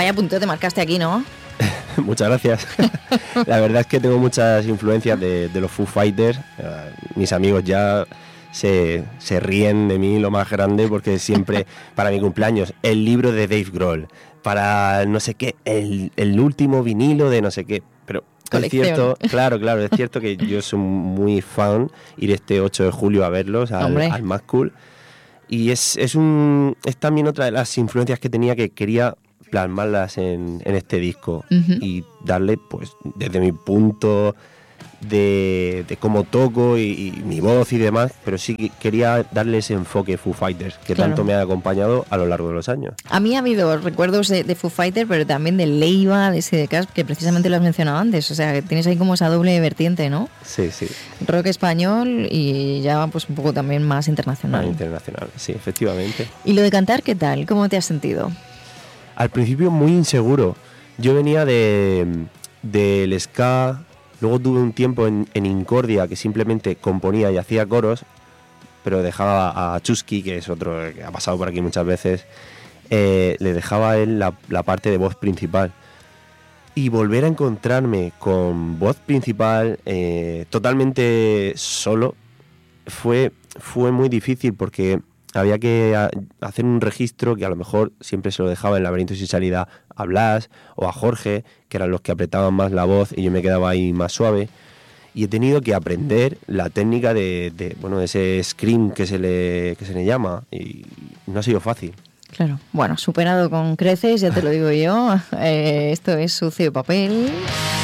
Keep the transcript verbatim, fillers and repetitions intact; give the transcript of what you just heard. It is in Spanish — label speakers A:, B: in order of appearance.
A: Vaya punto te marcaste aquí, ¿no?
B: Muchas gracias. La verdad es que tengo muchas influencias de, de los Foo Fighters. Uh, mis amigos ya se, se ríen de mí lo más grande porque siempre, para mi cumpleaños, el libro de Dave Grohl, para no sé qué, el, el último vinilo de no sé qué. Pero
A: Colección.
B: es cierto, claro, claro, es cierto que yo soy muy fan, ir este ocho de julio a verlos al, al Mad Cool. Y es, es, un, es también otra de las influencias que tenía que quería plasmarlas en, en este disco uh-huh. y darle, pues, desde mi punto de, de cómo toco y, y mi voz y demás, pero sí quería darle ese enfoque Foo Fighters que claro. tanto me ha acompañado a lo largo de los años.
A: A mí ha habido recuerdos de, de Foo Fighters, pero también de Leiva, de Sidecast, que precisamente lo has mencionado antes, o sea, que tienes ahí como esa doble vertiente, ¿no?
B: Sí, sí.
A: Rock español y ya pues un poco también más internacional.
B: Más internacional, sí, efectivamente.
A: ¿Y lo de cantar qué tal? ¿Cómo te has sentido?
B: Al principio muy inseguro. Yo venía de del ska, luego tuve un tiempo en, en Incordia que simplemente componía y hacía coros, pero dejaba a Chusky, que es otro que ha pasado por aquí muchas veces, eh, le dejaba a él la, la parte de voz principal. Y volver a encontrarme con voz principal eh, totalmente solo fue, fue muy difícil porque había que hacer un registro que a lo mejor siempre se lo dejaba en Laberinto sin salida a Blas o a Jorge, que eran los que apretaban más la voz y yo me quedaba ahí más suave. Y he tenido que aprender la técnica de, de bueno, de ese scream que se le que se le llama y no ha sido fácil.
A: Claro, bueno, superado con creces, ya te lo digo yo. Eh, esto es Sucio Papel.